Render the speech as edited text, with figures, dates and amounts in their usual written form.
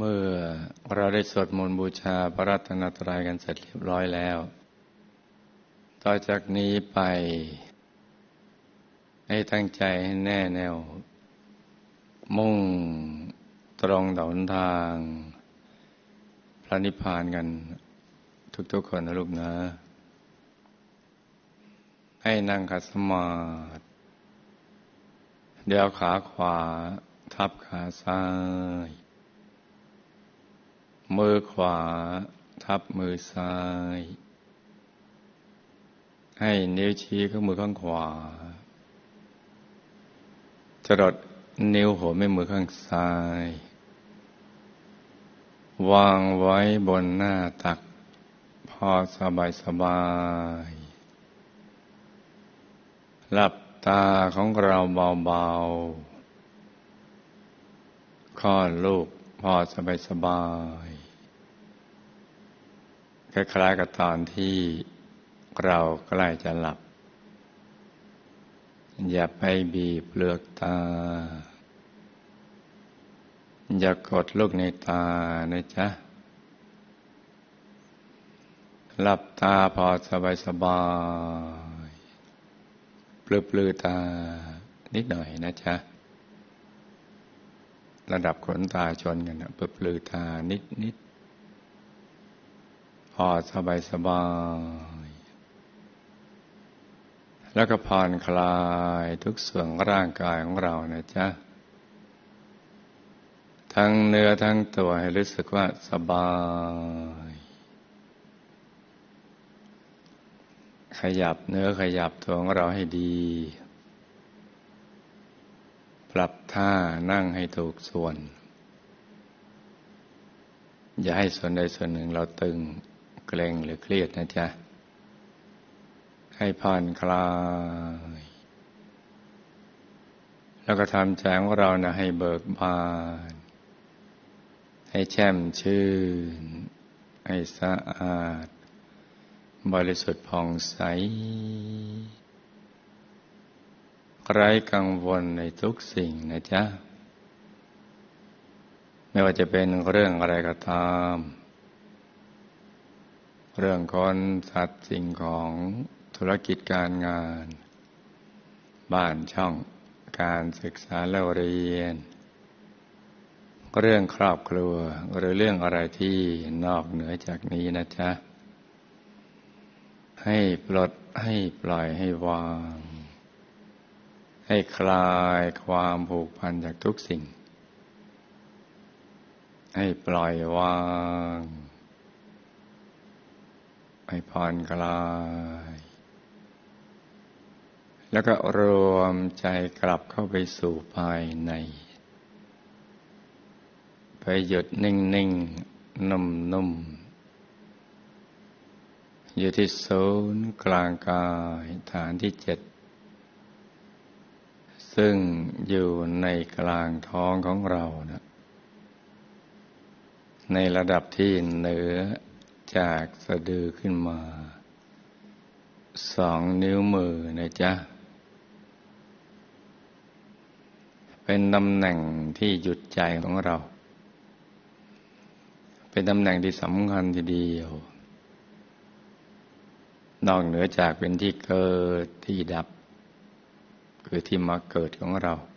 เมื่อเราได้สวดมนต์บูชาพระรัตนตรัยกันเสร็จเรียบร้อยแล้วต่อจากนี้ไปให้ตั้งใจให้แน่แน่วมุ่งตรงต่อหนทางพระนิพพานกันทุกๆคนนะลูกนะให้นั่งขัดสมาธิเดี๋ยวขาขวาทับขาซ้ายมือขวาทับมือซ้ายให้นิ้วชี้ข้างมือข้างขวาจรดนิ้วหัวแม่มือข้างซ้ายวางไว้บนหน้าตักพอสบายหลับตาของเราเบาๆคลอดลูกพอสบายคล้ายๆกับตอนที่เราใกล้จะหลับอย่าไปบีบเปลือกตาอย่ากดลูกในตานะจ๊ะหลับตาพอสบายปลือตานิดหน่อยนะจ๊ะระดับขนตาชนกันนะปลือตานิดพอสบายแล้วก็ผ่อนคลายทุกส่วนร่างกายของเรานะจ๊ะทั้งเนื้อทั้งตัวให้รู้สึกว่าสบายขยับเนื้อขยับตัวของเราให้ดีปรับท่านั่งให้ถูกส่วนอย่าให้ส่วนใดส่วนหนึ่งเราตึงเกร็งหรือเครียดนะจ๊ะให้ผ่อนคลายแล้วก็ทำใจของเรานะให้เบิกบานให้แช่มชื่นให้สะอาดบริสุทธิ์ผ่องใสไร้กังวลในทุกสิ่งนะจ๊ะไม่ว่าจะเป็นเรื่องอะไรก็ตามเรื่องคนสัตว์สิ่งของธุรกิจการงานบ้านช่องการศึกษาและเรียนเรื่องครอบครัวหรือเรื่องอะไรที่นอกเหนือจากนี้นะจ๊ะให้ปลดให้ปล่อยให้วางให้คลายความผูกพันจากทุกสิ่งให้ปล่อยวางให้ผ่อนคลายแล้วก็รวมใจกลับเข้าไปสู่ภายในไปหยุดนิ่งๆนุ่มๆอยู่ที่ศูนย์กลางกายฐานที่7ซึ่งอยู่ในกลางท้องของเรานะในระดับที่เหนือจากสะดือขึ้นมา2 นิ้วมือนะจ๊ะเป็นตำแหน่งที่หยุดใจของเราเป็นตำแหน่งที่สำคัญทีเดียวนอกเหนือจากเป็นที่เกิดที่ดับคือที่มาเกิดของเรา